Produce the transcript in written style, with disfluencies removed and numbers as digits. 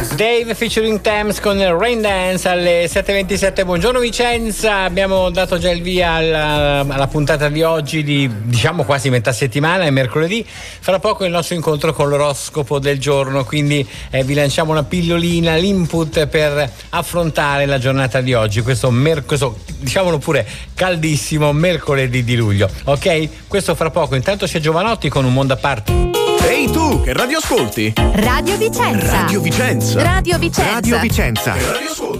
Dave featuring Thames con Rain Dance alle 7:27. Buongiorno Vicenza, abbiamo dato già il via alla puntata di oggi di diciamo quasi metà settimana, è mercoledì. Fra poco il nostro incontro con l'oroscopo del giorno, quindi vi lanciamo una pillolina, l'input per affrontare la giornata di oggi, questo diciamolo pure caldissimo mercoledì di luglio, ok? Questo fra poco. Intanto c'è Giovanotti con Un mondo a parte. Ehi tu, che radio ascolti? Radio Vicenza. Radio Vicenza. Radio Vicenza. Radio Vicenza. Che radio ascolti?